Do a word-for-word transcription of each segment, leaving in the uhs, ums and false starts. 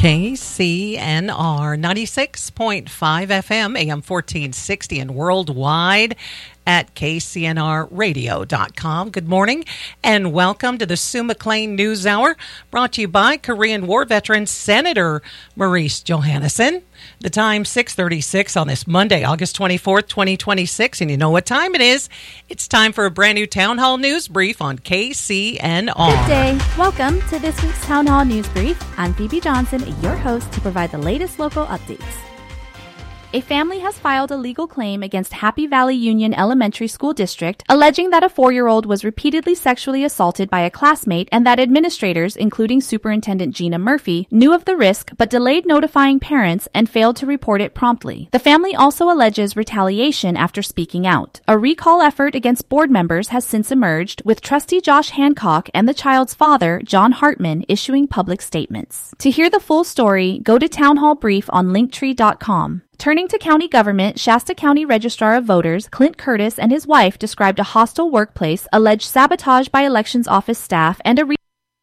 K C N R ninety-six point five F M, A M fourteen sixty, and worldwide at K C N R radio dot com. Good morning and welcome to the Sue McLean News Hour, brought to you by Korean War veteran Senator Maurice Johannesson. The time six thirty-six on this Monday, August twenty-fourth, twenty twenty-six. And you know what time it is. It's time for a brand new Town Hall News Brief on K C N R. Good day. Welcome to this week's Town Hall News Brief. I'm Phoebe Johnson, your host, to provide the latest local updates. A family has filed a legal claim against Happy Valley Union Elementary School District, alleging that a four-year-old was repeatedly sexually assaulted by a classmate and that administrators, including Superintendent Gina Murphy, knew of the risk but delayed notifying parents and failed to report it promptly. The family also alleges retaliation after speaking out. A recall effort against board members has since emerged, with trustee Josh Hancock and the child's father, John Hartman, issuing public statements. To hear the full story, go to Town Hall Brief on linktree dot com. Turning to county government, Shasta County Registrar of Voters Clint Curtis and his wife described a hostile workplace, alleged sabotage by elections office staff, and a re-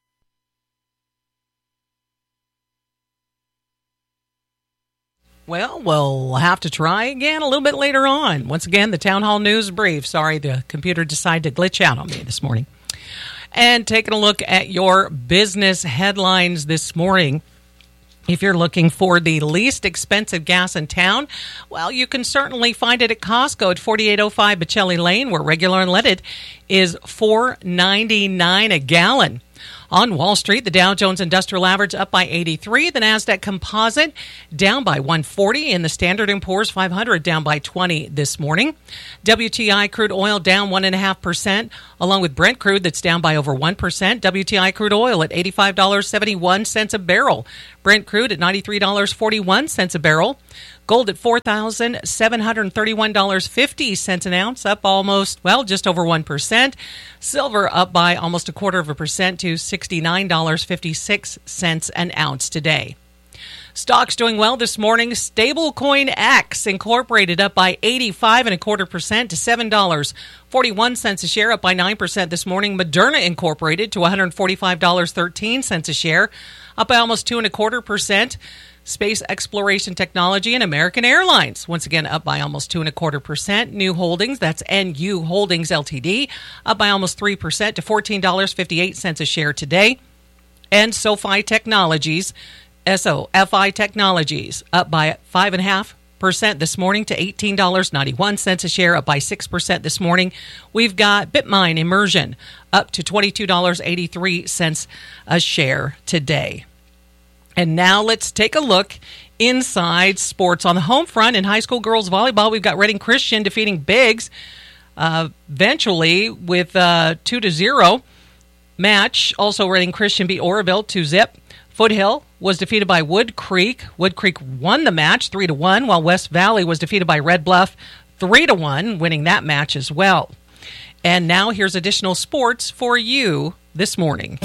Well, we'll have to try again a little bit later on. Once again, the Town Hall News Brief. Sorry, the computer decided to glitch out on me this morning. And taking a look at your business headlines this morning. If you're looking for the least expensive gas in town, well, you can certainly find it at Costco at forty-eight oh five Bocelli Lane, where regular unleaded is four ninety-nine a gallon. On Wall Street, the Dow Jones Industrial Average up by eighty-three, the Nasdaq Composite down by one forty, and the Standard and Poor's five hundred down by twenty this morning. W T I crude oil down one point five percent, along with Brent crude that's down by over one percent. W T I crude oil at eighty-five dollars and seventy-one cents a barrel. Brent crude at ninety-three dollars and forty-one cents a barrel. Gold at four thousand seven hundred thirty-one dollars and fifty cents an ounce, up almost, well, just over one percent. Silver up by almost a quarter of a percent to sixty-nine dollars and fifty-six cents an ounce today. Stocks doing well this morning. Stablecoin X Incorporated up by eighty-five and a quarter percent to seven dollars and forty-one cents a share, up by nine percent this morning. Moderna Incorporated to one hundred forty-five dollars and thirteen cents a share, up by almost two and a quarter percent. Space Exploration Technology and American Airlines, once again up by almost two and a quarter percent. New Holdings, that's N U Holdings Ltd, up by almost three percent to fourteen dollars and fifty-eight cents a share today. And SoFi Technologies, S O F I Technologies, up by five and a half percent this morning to eighteen dollars and ninety-one cents a share, up by six percent this morning. We've got Bitmine Immersion up to twenty-two dollars and eighty-three cents a share today. And now let's take a look inside sports. On the home front in high school girls volleyball, we've got Reading Christian defeating Biggs uh, eventually with a two to zero match. Also, Reading Christian beat Oroville two zip. Foothill was defeated by Wood Creek. Wood Creek won the match three to one, while West Valley was defeated by Red Bluff three to one, winning that match as well. And now here's additional sports for you this morning.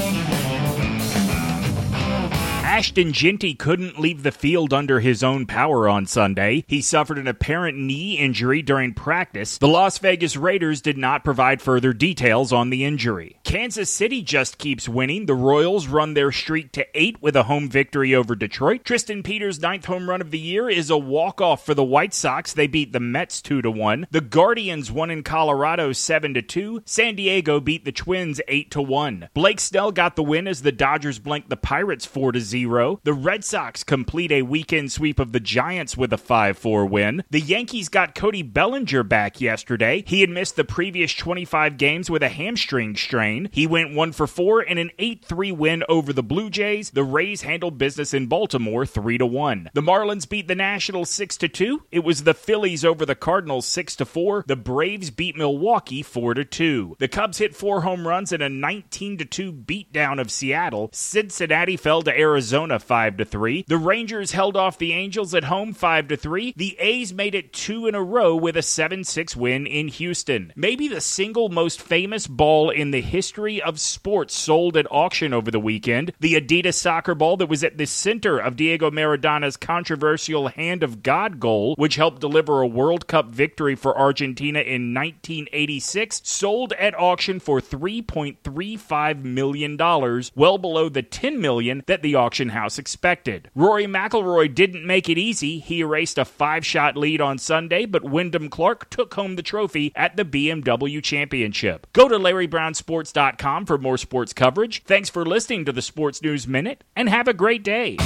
Ashton Ginty couldn't leave the field under his own power on Sunday. He suffered an apparent knee injury during practice. The Las Vegas Raiders did not provide further details on the injury. Kansas City just keeps winning. The Royals run their streak to eight with a home victory over Detroit. Tristan Peters' ninth home run of the year is a walk-off for the White Sox. They beat the Mets two to one. The Guardians won in Colorado seven to two. San Diego beat the Twins eight to one. Blake Snell got the win as the Dodgers blanked the Pirates four to zero. The Red Sox complete a weekend sweep of the Giants with a five four win. The Yankees got Cody Bellinger back yesterday. He had missed the previous twenty-five games with a hamstring strain. He went one for four in an eight three win over the Blue Jays. The Rays handled business in Baltimore three to one. The Marlins beat the Nationals six to two. It was the Phillies over the Cardinals six to four. The Braves beat Milwaukee four to two. The Cubs hit four home runs in a nineteen to two beatdown of Seattle. Cincinnati fell to Arizona five to three. The Rangers held off the Angels at home five to three. The A's made it two in a row with a seven six win in Houston. Maybe the single most famous ball in the history of sports sold at auction over the weekend. The Adidas soccer ball that was at the center of Diego Maradona's controversial Hand of God goal, which helped deliver a World Cup victory for Argentina in nineteen eighty-six, sold at auction for three point three five million dollars, well below the ten million dollars that the auction Auction House expected. Rory McIlroy didn't make it easy. He erased a five-shot lead on Sunday, but Wyndham Clark took home the trophy at the B M W Championship. Go to Larry Brown Sports dot com for more sports coverage. Thanks for listening to the Sports News Minute, and have a great day.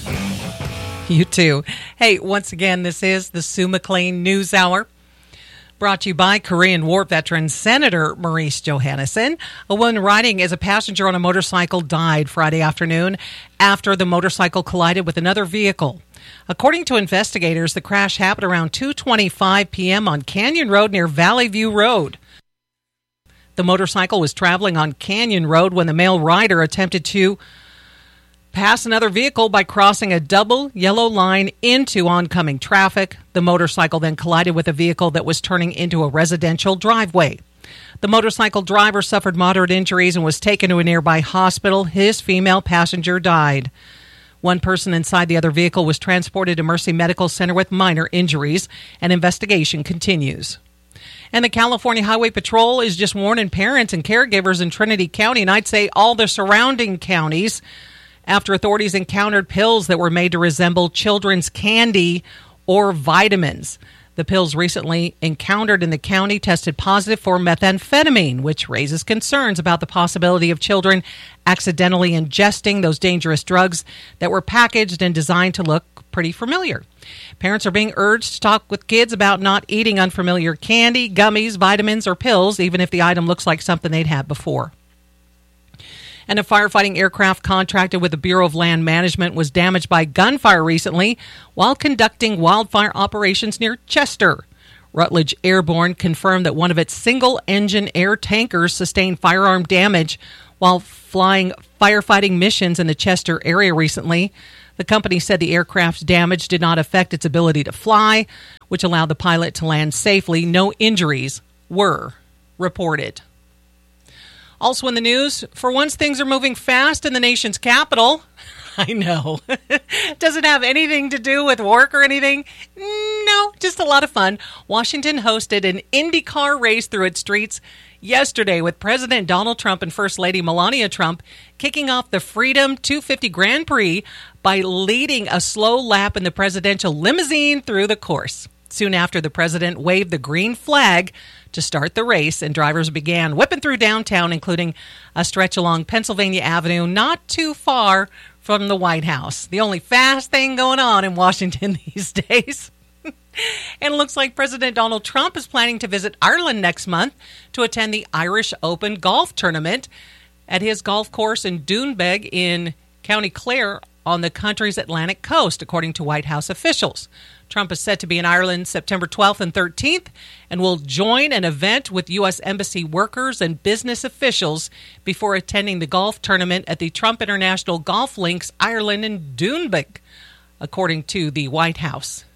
You too. Hey, once again, this is the Sue McLean News Hour, brought to you by Korean War veteran Senator Maurice Johannesson. A woman riding as a passenger on a motorcycle died Friday afternoon after the motorcycle collided with another vehicle. According to investigators, the crash happened around two twenty-five p.m. on Canyon Road near Valley View Road. The motorcycle was traveling on Canyon Road when the male rider attempted to pass another vehicle by crossing a double yellow line into oncoming traffic. The motorcycle then collided with a vehicle that was turning into a residential driveway. The motorcycle driver suffered moderate injuries and was taken to a nearby hospital. His female passenger died. One person inside the other vehicle was transported to Mercy Medical Center with minor injuries. An investigation continues. And the California Highway Patrol is just warning parents and caregivers in Trinity County, and I'd say all the surrounding counties, after authorities encountered pills that were made to resemble children's candy or vitamins. The pills recently encountered in the county tested positive for methamphetamine, which raises concerns about the possibility of children accidentally ingesting those dangerous drugs that were packaged and designed to look pretty familiar. Parents are being urged to talk with kids about not eating unfamiliar candy, gummies, vitamins, or pills, even if the item looks like something they'd had before. And a firefighting aircraft contracted with the Bureau of Land Management was damaged by gunfire recently while conducting wildfire operations near Chester. Rutledge Airborne confirmed that one of its single-engine air tankers sustained firearm damage while flying firefighting missions in the Chester area recently. The company said the aircraft's damage did not affect its ability to fly, which allowed the pilot to land safely. No injuries were reported. Also in the news, for once things are moving fast in the nation's capital. I know. Doesn't have anything to do with work or anything. No, just a lot of fun. Washington hosted an IndyCar race through its streets yesterday with President Donald Trump and First Lady Melania Trump kicking off the Freedom two fifty Grand Prix by leading a slow lap in the presidential limousine through the course. Soon after, the president waved the green flag to start the race, and drivers began whipping through downtown, including a stretch along Pennsylvania Avenue, not too far from the White House. The only fast thing going on in Washington these days. And it looks like President Donald Trump is planning to visit Ireland next month to attend the Irish Open golf tournament at his golf course in Doonbeg in County Clare on the country's Atlantic coast, according to White House officials. Trump is set to be in Ireland September twelfth and thirteenth and will join an event with U S Embassy workers and business officials before attending the golf tournament at the Trump International Golf Links, Ireland in Doonbeg, according to the White House.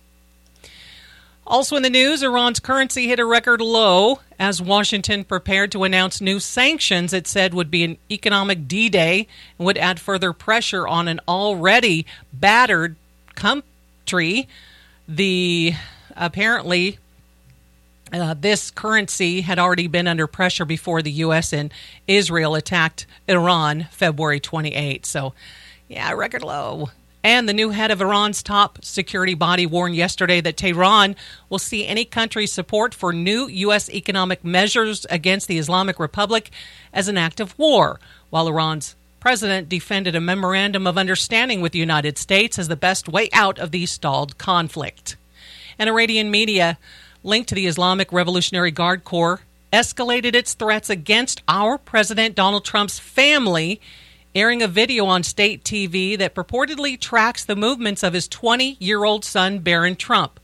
Also in the news, Iran's currency hit a record low as Washington prepared to announce new sanctions it said would be an economic D-Day and would add further pressure on an already battered country. The apparently uh, this currency had already been under pressure before the U S and Israel attacked Iran February twenty-eighth. So, yeah, record low. And the new head of Iran's top security body warned yesterday that Tehran will see any country's support for new U S economic measures against the Islamic Republic as an act of war, while Iran's president defended a memorandum of understanding with the United States as the best way out of the stalled conflict. And Iranian media linked to the Islamic Revolutionary Guard Corps escalated its threats against our President Donald Trump's family, airing a video on state T V that purportedly tracks the movements of his twenty-year-old son, Barron Trump.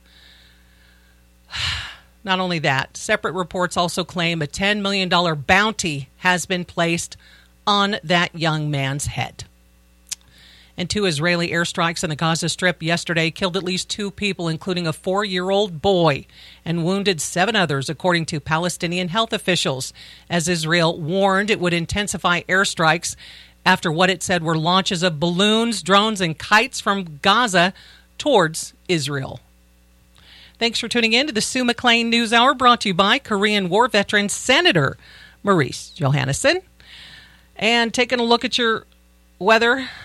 Not only that, separate reports also claim a ten million dollars bounty has been placed on that young man's head. And two Israeli airstrikes on the Gaza Strip yesterday killed at least two people, including a four-year-old boy, and wounded seven others, according to Palestinian health officials, as Israel warned it would intensify airstrikes after what it said were launches of balloons, drones, and kites from Gaza towards Israel. Thanks for tuning in to the Sue McLean News Hour, brought to you by Korean War veteran Senator Maurice Johannesson. And taking a look at your weather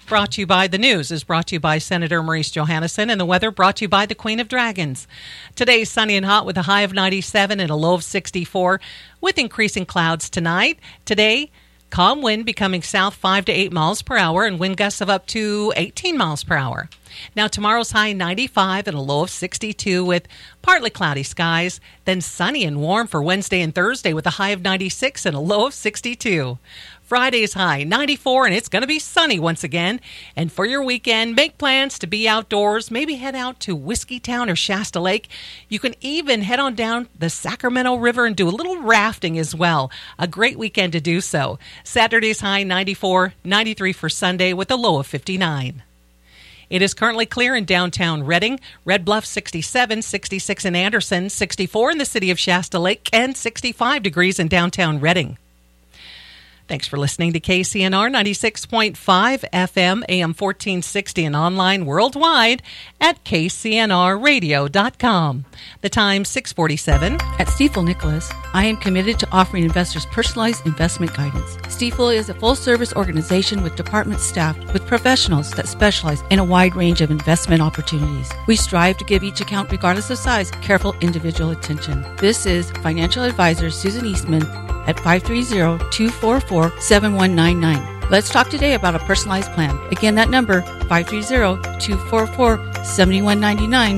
Brought to you by the news is brought to you by Senator Maurice Johannesson, and the weather brought to you by the Queen of Dragons. Today, sunny and hot with a high of ninety-seven and a low of sixty-four with increasing clouds tonight. Today, calm wind becoming south five to eight miles per hour and wind gusts of up to eighteen miles per hour. Now, tomorrow's high ninety-five and a low of sixty-two with partly cloudy skies. Then sunny and warm for Wednesday and Thursday with a high of ninety-six and a low of sixty-two. Friday's high ninety-four, and it's going to be sunny once again. And for your weekend, make plans to be outdoors. Maybe head out to Whiskey Town or Shasta Lake. You can even head on down the Sacramento River and do a little rafting as well. A great weekend to do so. Saturday's high ninety-four, ninety-three for Sunday with a low of fifty-nine. It is currently clear in downtown Redding, Red Bluff sixty-seven, sixty-six in Anderson, sixty-four in the city of Shasta Lake, and sixty-five degrees in downtown Redding. Thanks for listening to K C N R ninety-six point five F M, A M fourteen sixty, and online worldwide at K C N R radio dot com. The time, six forty-seven. At Stifel Nicholas, I am committed to offering investors personalized investment guidance. Stifel is a full-service organization with departments staffed with professionals that specialize in a wide range of investment opportunities. We strive to give each account, regardless of size, careful individual attention. This is financial advisor Susan Eastman at five three zero, two four four, seven one nine nine. Let's talk today about a personalized plan. Again, that number, five three zero, two four four, seven one nine nine.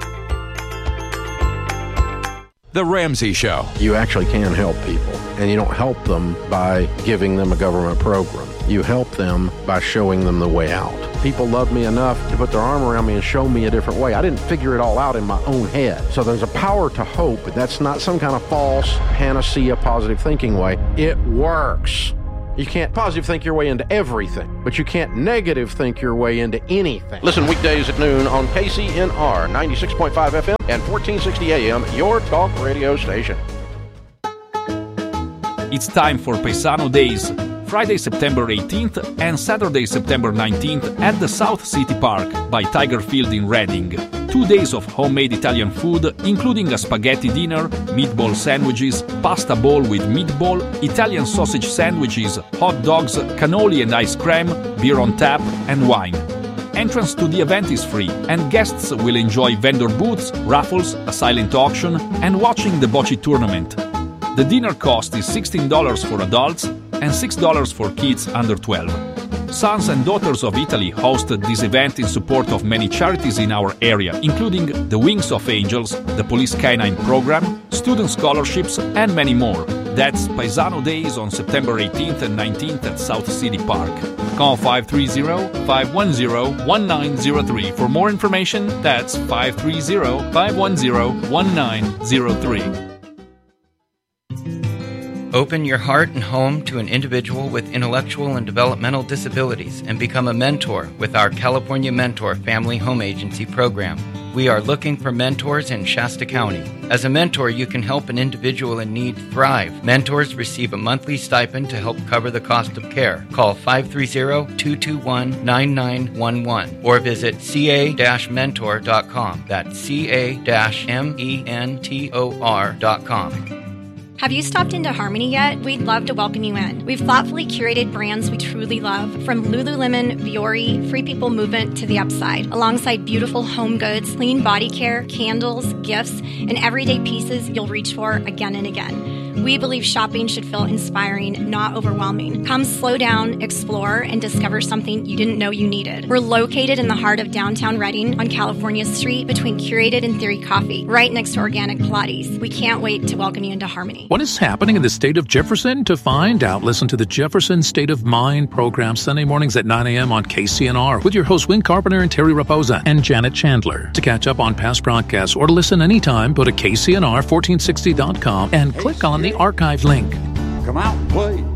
The Ramsey Show. You actually can help people, and you don't help them by giving them a government program. You help them by showing them the way out. People love me enough to put their arm around me and show me a different way. I didn't figure it all out in my own head. So there's a power to hope, but that's not some kind of false panacea positive thinking way. It works. You can't positive think your way into everything, but you can't negative think your way into anything. Listen weekdays at noon on K C N R ninety-six point five F M and fourteen sixty A M, your talk radio station. It's time for Paisano Days, Friday, September eighteenth and Saturday, September nineteenth at the South City Park by Tiger Field in Reading. Two days of homemade Italian food, including a spaghetti dinner, meatball sandwiches, pasta bowl with meatball, Italian sausage sandwiches, hot dogs, cannoli and ice cream, beer on tap, and wine. Entrance to the event is free, and guests will enjoy vendor booths, raffles, a silent auction, and watching the bocce tournament. The dinner cost is sixteen dollars for adults and six dollars for kids under twelve. Sons and Daughters of Italy hosted this event in support of many charities in our area, including the Wings of Angels, the Police Canine Program, student scholarships, and many more. That's Paisano Days on September eighteenth and nineteenth at South City Park. Call five three zero, five one zero, one nine zero three. For more information, that's five three zero, five one zero, one nine zero three. Open your heart and home to an individual with intellectual and developmental disabilities and become a mentor with our California Mentor Family Home Agency program. We are looking for mentors in Shasta County. As a mentor, you can help an individual in need thrive. Mentors receive a monthly stipend to help cover the cost of care. Call five three zero, two two one, nine nine one one or visit c a dash mentor dot com. That's c a dash mentor dot com. Have you stopped into Harmony yet? We'd love to welcome you in. We've thoughtfully curated brands we truly love, from Lululemon, Viore, Free People Movement to The Upside, alongside beautiful home goods, clean body care, candles, gifts, and everyday pieces you'll reach for again and again. We believe shopping should feel inspiring, not overwhelming. Come slow down, explore, and discover something you didn't know you needed. We're located in the heart of downtown Reading on California Street between Curated and Theory Coffee, right next to Organic Pilates. We can't wait to welcome you into Harmony. What is happening in the state of Jefferson? To find out, listen to the Jefferson State of Mind program Sunday mornings at nine a.m. on K C N R with your hosts Win Carpenter and Terry Raposa and Janet Chandler. To catch up on past broadcasts or to listen anytime, go to K C N R fourteen sixty dot com and click on the archive link. Come out and play.